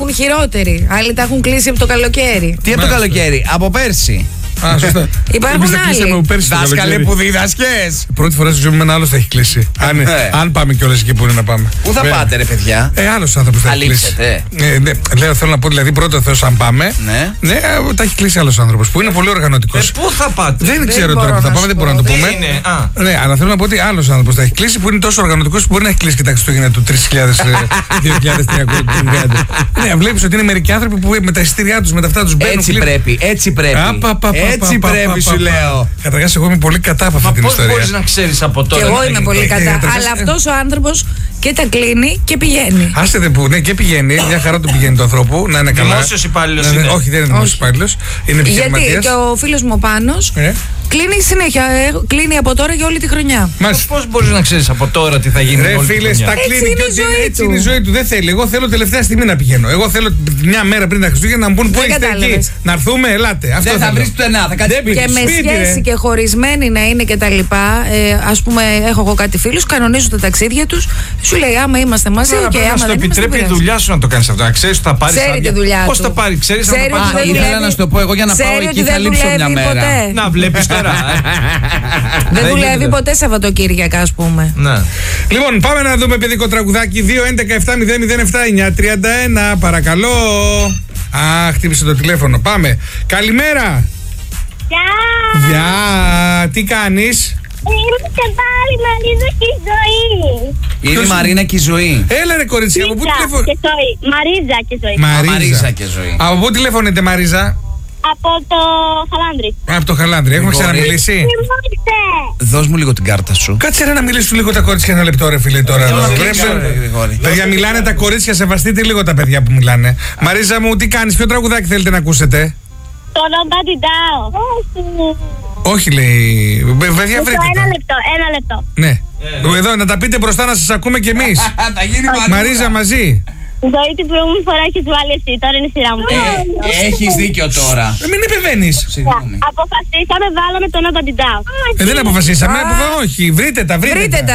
έχουν χειρότερη. Άλλοι τα έχουν κλείσει από το καλοκαίρι. Τι από το καλοκαίρι, από πέρσι. Α, σωστά. Υπάρχουν άλλοι. Δάσκαλε που δίδασκες. Πρώτη φορά στη ζωή μου ένα άλλο θα έχει κλείσει. Αν πάμε κιόλας εκεί που είναι να πάμε. Πού θα πάτε, ρε παιδιά? Άλλος άνθρωπος θα έχει κλείσει. Λέω, θέλω να πω δηλαδή πρώτο Θεός αν πάμε. Ναι, τα έχει κλείσει άλλος άνθρωπος που είναι πολύ οργανωτικός. Πού θα πάτε? Δεν ξέρω τώρα που θα πάμε, δεν μπορώ να το πούμε. Ναι, αλλά θέλω να πω ότι άλλος άνθρωπος θα έχει κλείσει που είναι τόσο οργανωτικός που μπορεί να έχει κλείσει και τα Χριστούγεννα του 3.350. Ναι, βλέπεις ότι είναι μερικοί άνθρωποι που με τα εισιτήριά τους, με τα αυτά τους μπαίνουν. Έτσι πρέπει, έτσι πρέπει. Έτσι πρέπει, σου λέω. Καταρχάς, εγώ είμαι πολύ κατά από αυτή την ιστορία. Πώς μπορείς να ξέρεις από τώρα? Και εγώ είμαι πολύ κατά. Αλλά αυτός ο άνθρωπος και τα κλείνει και πηγαίνει. Άστε που ναι, και πηγαίνει. Μια χαρά του πηγαίνει του ανθρώπου. Να είναι καλά. Δημόσιος υπάλληλος είναι? Όχι, δεν είναι δημόσιος υπάλληλος. Είναι επιχειρηματίας. Γιατί και ο φίλος μου ο Πάνος κλείνει συνέχεια. Κλείνει από τώρα για όλη τη χρονιά. Πώς μπορείς να ξέρεις από τώρα τι θα γίνει? Ρε φίλε, τα κλείνει και έτσι είναι η ζωή του. Δεν θέλει. Εγώ θέλω τελευταία στιγμή να πηγαίνω. Εγώ θέλω μια μέρα πριν τα Χριστούγεννα να μου πούν πού είστε εκεί. Να έρθουμε, ελάτε. Δεν θα βρεις πουθενά, θα κάτσεις σπίτι. Και με σχέση και χωρισμένοι να είναι και τα λοιπά. Ας πούμε, έχω εγώ κάτι φίλους, κανονίζουν τα ταξίδια τους. Σου λέει άμα είμαστε μαζί, και άμα δεν επιτρέπει η δουλειά σου να το κάνεις αυτό. Να ξέρεις ότι θα πάρεις. Ξέρει τη δουλειά. Πώς θα πάρει, ξέρεις να το πάρεις? Ήθελα να σου το πω εγώ για να πάω εκεί, θα λείψω μια μέρα. Να βλέπεις τώρα. Δεν δουλεύει ποτέ Σαββατοκύριακα, ας πούμε. Λοιπόν, πάμε να δούμε παιδικό τραγουδάκι. 2-11-7-0-0-7-9-31. Παρακαλώ. Χτύπησε το τηλέφωνο. Πάμε. Καλημέρα. Γεια. Τι κάνεις? Είμαι πάλι Μαρίζα και η Ζωή. Είναι η Μαρίνα και η Ζωή. Έλα ρε κορίτσι, από πού τηλεφωνείτε? Μαρίζα και Ζωή. Μαρίζα και Ζωή. Από πού τηλεφωνείτε, Μαρίζα? Από το Χαλάνδρι. Από το Χαλάνδρι. Έχουμε ξαναμιλήσει? Δώσ' μου λίγο την κάρτα σου. Κάτσε ρε να μιλήσουν λίγο τα κορίτσια ένα λεπτό ρε φίλε τώρα. Παιδιά μιλάνε τα κορίτσια, σεβαστείτε λίγο τα παιδιά που μιλάνε. Μαρίζα μου, τι κάνεις, ποιο τραγουδάκι θέλετε να ακούσετε? Το Nobody Down. Όχι λέει. Παιδιά βρείτε. Ένα λεπτό. Ναι. Εδώ να τα πείτε μπροστά να σας ακούμε κι εμείς. Μαρίζα μαζί. Ζωή, την προηγούμενη φορά έχεις βάλει εσύ, τώρα είναι η σειρά μου. Έχεις δίκιο τώρα. Μην επεμβαίνεις. Αποφασίσαμε, βάλαμε το Nobody Down. Δεν αποφασίσαμε, όχι. Βρείτε τα.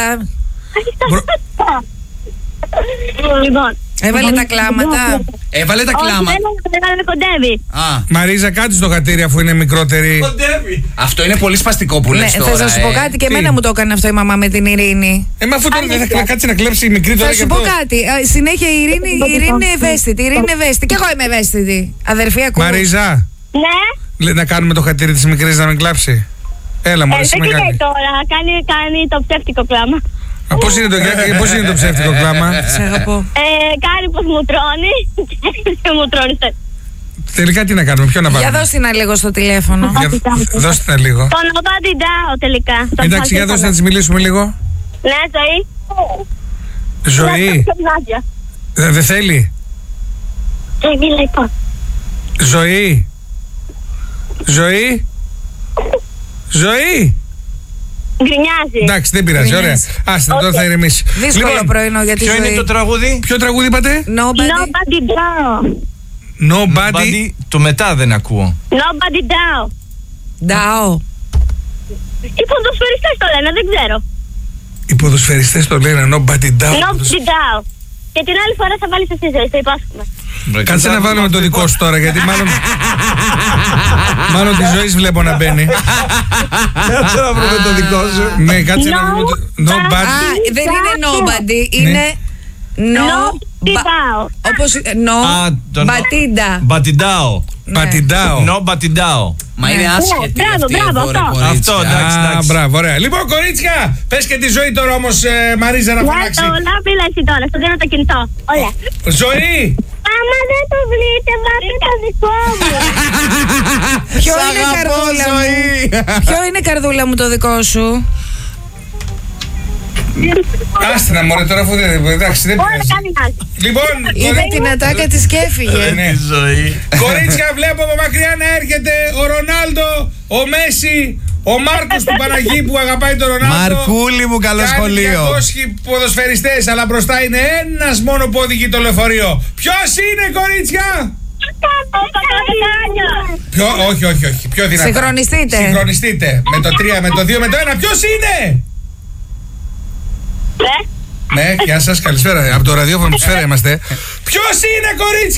Λοιπόν. Έβαλε τα κλάματα. Έβαλε τα κλάματα. Δεν κοντεύει. Μαρίζα, κάτσε στο χατήρι αφού είναι μικρότερη. Αυτό είναι πολύ σπαστικό που λες τώρα. Θα σας πω κάτι, και εμένα μου το έκανε αυτό η μαμά με την Ειρήνη. Μα αφού τώρα δεν θα κάτσει να κλέψει η μικρή τώρα. Θα σου πω κάτι. Συνέχεια η Ειρήνη είναι ευαίσθητη. Και εγώ είμαι ευαίσθητη. Αδερφή, ακούω. Μαρίζα. Ναι. Να κάνουμε το χατήρι της μικρής να μην κλάψει. Έλα μου, δεν κλαίει τώρα. Κάνει το ψεύτικο κλάμα. Πώς είναι το ψεύτικο κλάμα? Σε αγαπώ. Κάνει πως μου τρώνει και μου τρώνει. Τελικά τι να κάνουμε, ποιο να βάλουμε? Για δώστε ένα λίγο στο τηλέφωνο. Δώστε ένα λίγο. Το Nobody Down τελικά. Εντάξει, για δώστε να της μιλήσουμε λίγο. Ναι, Ζωή. Ζωή. Δεν θέλει. Μίλα λοιπόν. Ζωή. Ζωή. Ζωή. Γκρινιάζει. Εντάξει, δεν πειράζει, ωραία. Άστε, τώρα θα ηρεμήσει. Δύσκολο πρωινό για τη ζωή. Ποιο είναι το τραγούδι? Ποιο τραγούδι είπατε? Nobody Down. Nobody. Το μετά δεν ακούω. Nobody Down. Ντάο. Οι ποδοσφαιριστές το λένε, δεν ξέρω. Οι ποδοσφαιριστές το λένε Nobody Down. Nobody Down. Και την άλλη φορά θα βάλεις εσύ Ζωή, το υπάσχομαι. Κάτσε να βάλουμε το δικό σου τώρα, γιατί μάλλον τη ζωή βλέπω να μπαίνει. Κάτσε να βρούμε το δικό σου. Ναι, κάτσε να βρούμε το. Nobody. Δεν είναι nobody, είναι όπως Μπατίντα. Μπατιντάο. Πατιντάο. Νο μπατιντάο. Μα είναι άσχετη αυτή εδώ ρε κορίτσια. Αυτό, εντάξει. Μπράβο, ωραία. Λοιπόν, κορίτσια, πες και τη Ζωή τώρα όμως, Μαρίζα, να φωνάξει. Όλα μίλα εσύ τώρα, στο δίνω το κινητό. Όλα. Ζωή. Άμα δεν το βρείτε, βάλτε το δικό μου. Ποιο είναι καρδούλα μου το δικό σου? Άστε να μωρέ τώρα, αφού εντάξει, δεν πειράζει. Λοιπόν, είδε την ατάκα της και έφυγε. Κορίτσια, βλέπω από μακριά να έρχεται ο Ρονάλντο, ο Μέση, ο Μάρκος του Παναγί που αγαπάει τον Ρονάλντο. Μαρκούλη μου, καλό σχολείο. 200 ποδοσφαιριστές, αλλά μπροστά είναι ένας μόνο που οδηγεί το λεωφορείο. Ποιος είναι, κορίτσια? Όχι. Πιο δυνατά. Συγχρονιστείτε. Με το 3, με το 2, με το 1. Ποιος είναι? Ναι, γεια σας, καλησπέρα. Από το ραδιόφωνο του Σφαίρα είμαστε. Ποιος είναι, κορίτσια?